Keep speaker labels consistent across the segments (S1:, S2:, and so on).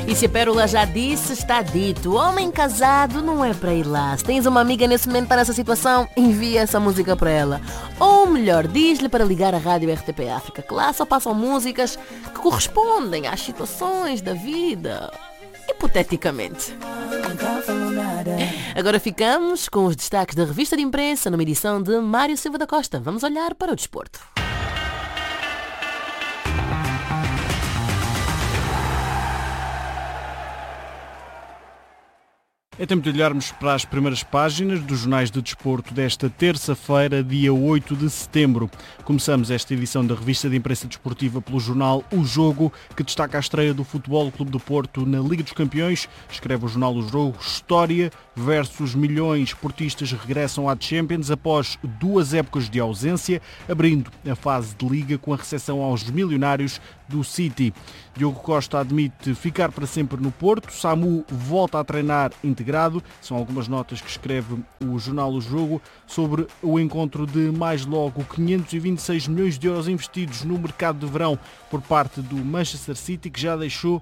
S1: E se a Pérola já disse, está dito. Homem casado não é para ir lá. Se tens uma amiga nesse momento nessa situação, envia essa música para ela. Ou melhor, diz-lhe para ligar a rádio RTP África, que lá só passam músicas que correspondem às situações da vida. Hipoteticamente. Agora ficamos com os destaques da revista de imprensa numa edição de Mário Silva da Costa. Vamos olhar para o desporto.
S2: É tempo de olharmos para as primeiras páginas dos jornais de desporto desta terça-feira, dia 8 de setembro. Começamos esta edição da revista de imprensa desportiva pelo jornal O Jogo, que destaca a estreia do Futebol Clube do Porto na Liga dos Campeões. Escreve o jornal O Jogo: história versus milhões. Portistas regressam à Champions após 2 épocas de ausência, abrindo a fase de Liga com a recepção aos milionários do City. Diogo Costa admite ficar para sempre no Porto. Samu volta a treinar integrado. São algumas notas que escreve o jornal O Jogo sobre o encontro de mais logo 526 milhões de euros investidos no mercado de verão por parte do Manchester City, que já deixou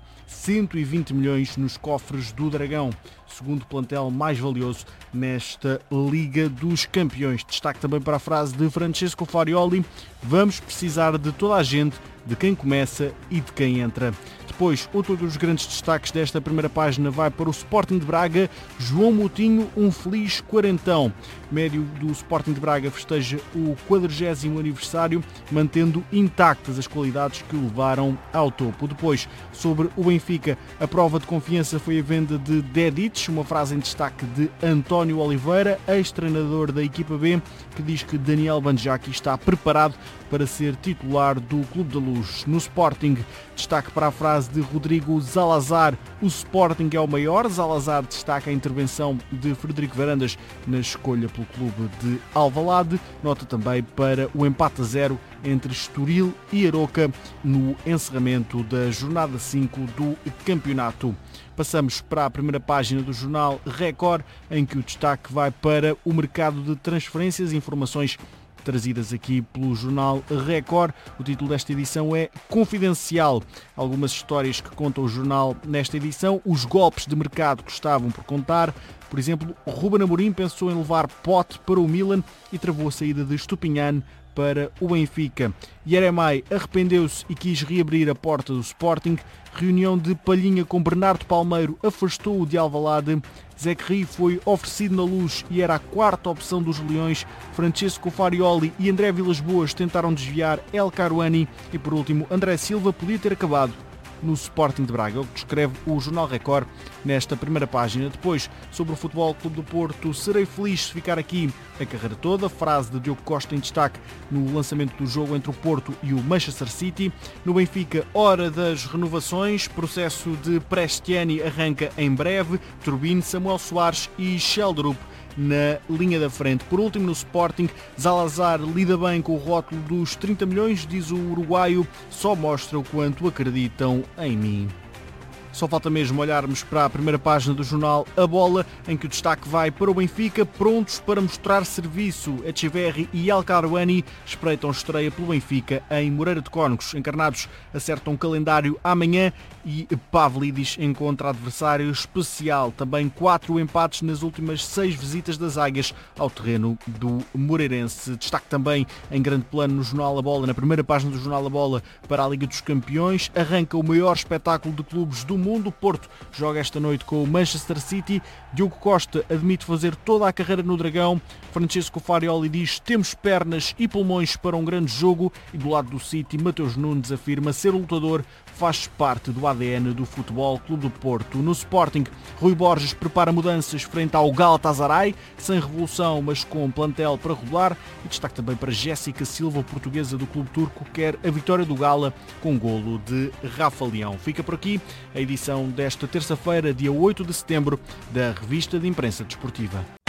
S2: 120 milhões nos cofres do Dragão, segundo plantel mais valioso nesta Liga dos Campeões. Destaque também para a frase de Francesco Farioli: vamos precisar de toda a gente, de quem começa e de quem entra. Depois, outro dos grandes destaques desta primeira página vai para o Sporting de Braga. João Moutinho, um feliz quarentão. Médio do Sporting de Braga festeja o 40º aniversário, mantendo intactas as qualidades que o levaram ao topo. Depois, sobre o Benfica, a prova de confiança foi a venda de Dedic, uma frase em destaque de António Oliveira, ex-treinador da equipa B, que diz que Daniel Banjaki está preparado para ser titular do Clube da Luz. No Sporting, destaque para a frase de Rodrigo Zalazar: o Sporting é o maior. Zalazar destaca a intervenção de Frederico Varandas na escolha pelo clube de Alvalade. Nota também para o empate a 0 entre Estoril e Aroca no encerramento da jornada 5 do campeonato. Passamos para a primeira página do jornal Record, em que o destaque vai para o mercado de transferências. Informações trazidas aqui pelo jornal Record. O título desta edição é Confidencial. Algumas histórias que conta o jornal nesta edição, os golpes de mercado que estavam por contar. Por exemplo, Ruben Amorim pensou em levar Pote para o Milan e travou a saída de Estupinhan para o Benfica. Yeremay arrependeu-se e quis reabrir a porta do Sporting. Reunião de Palhinha com Bernardo Palmeiro afastou-o de Alvalade. Zecri foi oferecido na Luz e era a quarta opção dos Leões. Francesco Farioli e André Vilas-Boas tentaram desviar El Karouani. E por último, André Silva podia ter acabado no Sporting de Braga, o que descreve o jornal Record nesta primeira página. Depois, sobre o Futebol Clube do Porto: serei feliz se ficar aqui a carreira toda. Frase de Diogo Costa em destaque no lançamento do jogo entre o Porto e o Manchester City. No Benfica, hora das renovações. Processo de Prestiani arranca em breve. Turbine, Samuel Soares e Sheldrup na linha da frente. Por último, no Sporting, Zalazar lida bem com o rótulo dos 30 milhões, diz o uruguaio: só mostra o quanto acreditam em mim. Só falta mesmo olharmos para a primeira página do jornal A Bola, em que o destaque vai para o Benfica, prontos para mostrar serviço. Echeverri e El Karouani espreitam estreia pelo Benfica em Moreira de Cónegos. Encarnados acertam o calendário amanhã e Pavlidis encontra adversário especial. Também 4 empates nas últimas 6 visitas das Águias ao terreno do Moreirense. Destaque também em grande plano no jornal A Bola, na primeira página do jornal A Bola, para a Liga dos Campeões. Arranca o maior espetáculo de clubes do mundo. O Porto joga esta noite com o Manchester City. Diogo Costa admite fazer toda a carreira no Dragão. Francesco Farioli diz: temos pernas e pulmões para um grande jogo. E do lado do City, Mateus Nunes afirma ser o lutador faz parte do ADN do Futebol Clube do Porto. No Sporting, Rui Borges prepara mudanças frente ao Galatasaray, sem revolução, mas com plantel para rolar. E destaque também para Jéssica Silva, portuguesa do clube turco, quer a vitória do Gala com golo de Rafa Leão. Fica por aqui a edição desta terça-feira, dia 8 de setembro, da Revista de Imprensa Desportiva.